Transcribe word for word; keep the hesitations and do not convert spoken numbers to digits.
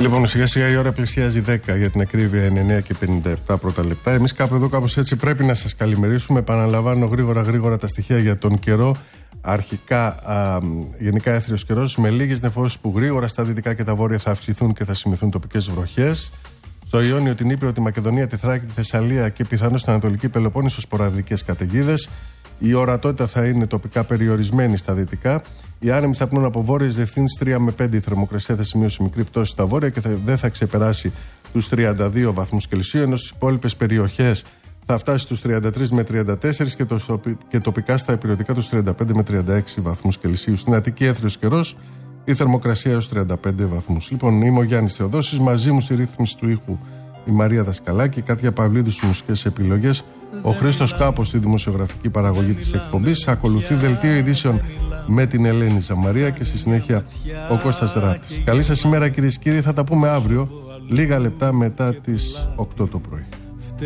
Λοιπόν, σιγά σιγά η ώρα πλησιάζει δέκα, για την ακρίβεια είναι εννέα και πενήντα επτά πρώτα λεπτά. Εμείς κάπου εδώ, κάπως έτσι πρέπει να σας καλημερίσουμε. Επαναλαμβάνω γρήγορα γρήγορα τα στοιχεία για τον καιρό. Αρχικά, α, γενικά έθριος καιρός με λίγες νεφώσεις που γρήγορα στα δυτικά και τα βόρεια θα αυξηθούν και θα σημειωθούν τοπικές βροχές. Στο Ιόνιο, την Ήπειρο, τη Μακεδονία, τη Θράκη, τη Θεσσαλία και πιθανώς στην Ανατολική Πελοπόννησο σποραδικές καταιγίδες. Η ορατότητα θα είναι τοπικά περιορισμένη στα δυτικά. Οι άνεμοι θα πνούν από βόρειες διευθύνσεις τρία με πέντε. Η θερμοκρασία θα σημειώσει μικρή πτώση στα βόρεια και θα, δεν θα ξεπεράσει τους τριάντα δύο βαθμούς Κελσίου, ενώ στις υπόλοιπες περιοχές θα φτάσει στους τριάντα τρία με τριάντα τέσσερα και, το, και τοπικά στα υπηρετικά τους τριάντα πέντε με τριάντα έξι βαθμούς Κελσίου. Στην Αττική έθριος καιρός, η θερμοκρασία έως τριάντα πέντε βαθμούς. Λοιπόν, είμαι ο Γιάννης Θεοδόσης, μαζί μου στη ρύθμιση του ήχου η Μαρία Δασκαλάκη, η Κάτια Παυλίδου στις μουσικές επιλογές, ο Χρήστος Κάπος στη δημοσιογραφική παραγωγή της εκπομπής. Ακολουθεί δελτίο ειδήσεων με την Ελένη Ζαμαρία και στη συνέχεια ο Κώστας Ράτης. Καλή σας ημέρα κυρίες και κύριοι, θα τα πούμε αύριο λίγα λεπτά μετά τις οκτώ το πρωί.